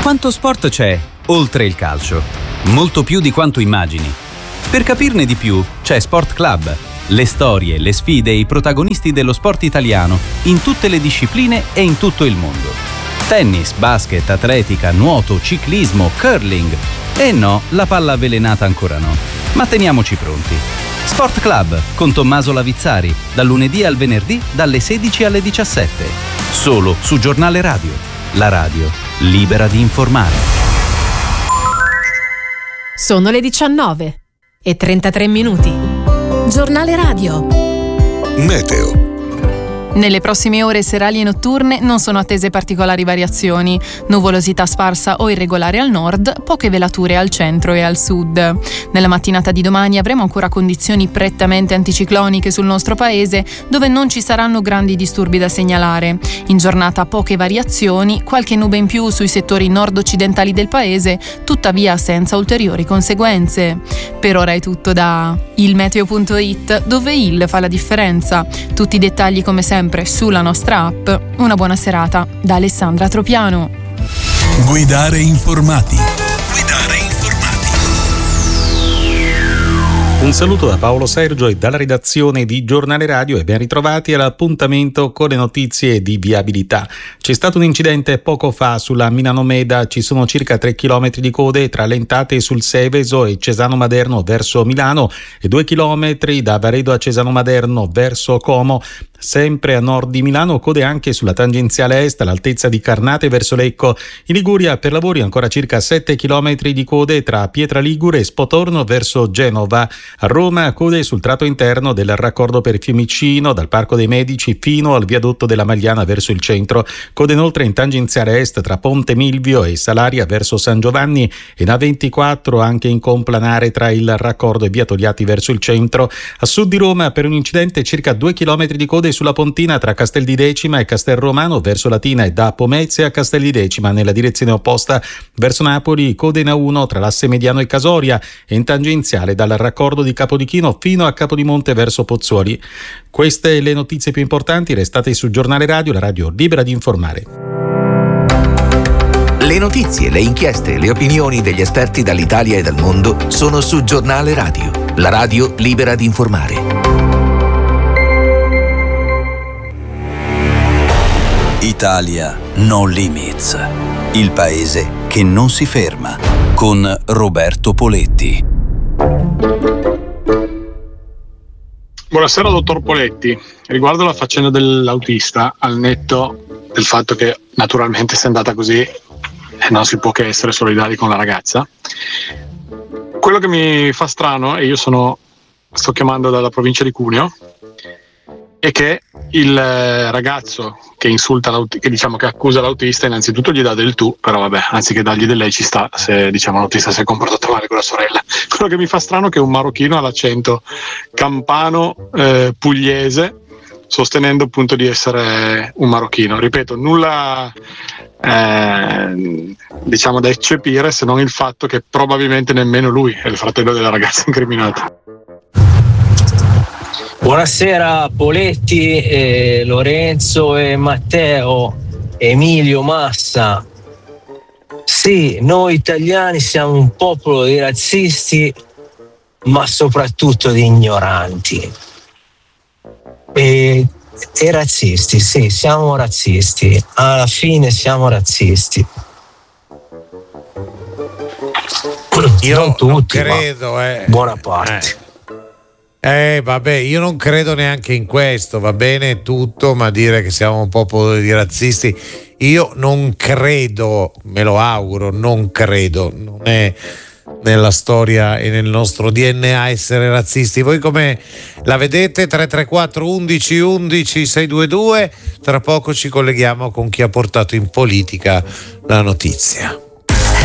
Quanto sport c'è oltre il calcio? Molto più di quanto immagini. Per capirne di più c'è Sport Club. Le storie, le sfide e i protagonisti dello sport italiano in tutte le discipline e in tutto il mondo. Tennis, basket, atletica, nuoto, ciclismo, curling. E no, la palla avvelenata ancora no. Ma teniamoci pronti. Sport Club con Tommaso Lavizzari, dal lunedì al venerdì dalle 16 alle 17. Solo su Giornale Radio. La radio libera di informare. Sono le 19:33. Giornale Radio. Meteo. Nelle prossime ore serali e notturne non sono attese particolari variazioni, nuvolosità sparsa o irregolare al nord, poche velature al centro e al sud. Nella mattinata di domani avremo ancora condizioni prettamente anticicloniche sul nostro paese, dove non ci saranno grandi disturbi da segnalare. In giornata poche variazioni, qualche nube in più sui settori nord-occidentali del paese, tuttavia senza ulteriori conseguenze. Per ora è tutto da ilmeteo.it, dove il fa la differenza. Tutti i dettagli come sempre sulla nostra app. Una buona serata da Alessandra Tropiano. Guidare informati. Un saluto da Paolo Sergio e dalla redazione di Giornale Radio e ben ritrovati all'appuntamento con le notizie di viabilità. C'è stato un incidente poco fa sulla Milano Meda, ci sono circa 3 km di code tra Lentate sul Seveso e Cesano Maderno verso Milano e 2 km da Varedo a Cesano Maderno verso Como. Sempre a nord di Milano, code anche sulla tangenziale est all'altezza di Carnate verso Lecco. In Liguria per lavori ancora circa 7 km di code tra Pietra Ligure e Spotorno verso Genova. A Roma code sul tratto interno del raccordo per Fiumicino dal Parco dei Medici fino al viadotto della Magliana verso il centro. Code inoltre in tangenziale est tra Ponte Milvio e Salaria verso San Giovanni e in A24 anche in complanare tra il raccordo e via Togliatti verso il centro. A sud di Roma per un incidente circa 2 km di code sulla Pontina tra Castel di Decima e Castel Romano verso Latina e da Pomezia a Castel di Decima nella direzione opposta verso Napoli, code in A1 tra l'Asse Mediano e Casoria e in tangenziale dal raccordo di Capodichino fino a Capodimonte verso Pozzuoli. Queste le notizie più importanti, restate su Giornale Radio, la radio libera di informare. Le notizie, le inchieste, le opinioni degli esperti dall'Italia e dal mondo sono su Giornale Radio, la radio libera di informare. Italia No Limits, il paese che non si ferma, con Roberto Poletti. Buonasera dottor Poletti, riguardo la faccenda dell'autista, al netto del fatto che naturalmente se è andata così non si può che essere solidari con la ragazza, quello che mi fa strano, e io sto chiamando dalla provincia di Cuneo, è che il ragazzo che insulta che accusa l'autista innanzitutto gli dà del tu, però vabbè, anziché dargli del lei ci sta se l'autista si è comportato male con la sorella. Quello che mi fa strano è che un marocchino ha l'accento campano pugliese, sostenendo appunto di essere un marocchino. Ripeto, nulla da eccepire se non il fatto che probabilmente nemmeno lui è il fratello della ragazza incriminata. Buonasera Poletti, Lorenzo e Matteo, Emilio Massa. Sì, noi italiani siamo un popolo di razzisti, ma soprattutto di ignoranti. E razzisti, sì, siamo razzisti. Alla fine siamo razzisti. Io non tutti, non credo, ma buona parte. Vabbè, io non credo neanche in questo, va bene tutto, ma dire che siamo un popolo di razzisti, io non credo, me lo auguro, non credo, non è nella storia e nel nostro DNA essere razzisti. Voi come la vedete? 334 11 11 622, tra poco ci colleghiamo con chi ha portato in politica la notizia.